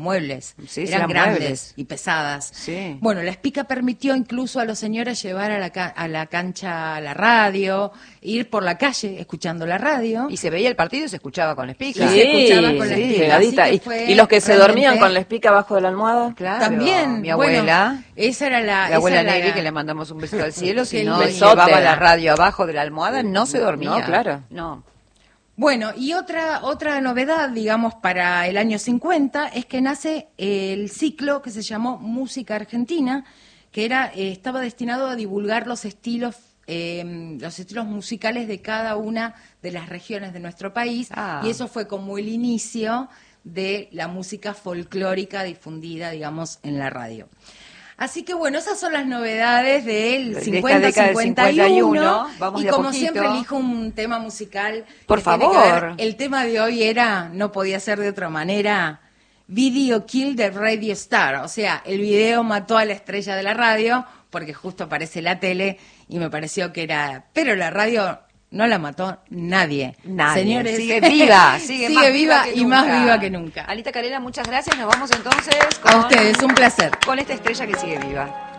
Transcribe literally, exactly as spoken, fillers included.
muebles. Sí, eran eran grandes muebles. y pesadas. Sí. Bueno, la Espica permitió incluso a los señores llevar a la, ca- a la cancha la radio, ir por la calle escuchando la radio. Y se veía el partido y se escuchaba con la Y espica. se escuchaba con la sí, espica, pegadita. así que Y, fue y los que se realmente- dormían con la espica abajo de la almohada. Claro. También, Mi abuela. bueno, esa era la... La abuela esa era Nelly, la- que le mandamos un besito al cielo, si Qué no lindo. llevaba la radio abajo de la almohada, no se dormía. No, claro. No. Bueno, y otra otra novedad, digamos, para el año cincuenta es que nace el ciclo que se llamó Música Argentina, que era eh, estaba destinado a divulgar los estilos eh, los estilos musicales de cada una de las regiones de nuestro país, Ah. y eso fue como el inicio de la música folclórica difundida, digamos, en la radio. Así que bueno, esas son las novedades del De esta cincuenta década del cincuenta y uno. cincuenta y uno. Vamos Y de a como poquito. siempre elijo un tema musical. Por que tiene que favor. ver- el tema de hoy era, no podía ser de otra manera, Video Kill the Radio Star. O sea, el video mató a la estrella de la radio, porque justo aparece la tele y me pareció que era... Pero la radio no la mató nadie. Nadie. Señores, Sigue viva, sigue, más viva que y nunca. más viva que nunca. Anita Carela, muchas gracias. Nos vamos entonces A con, ustedes, un placer. con esta estrella que sigue viva.